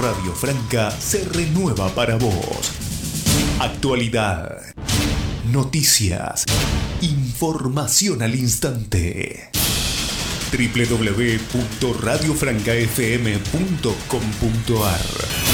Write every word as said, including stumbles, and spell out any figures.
Radio Franca se renueva para vos. Actualidad, noticias, información al instante. doble u doble u doble u punto radio franca f m punto com punto a r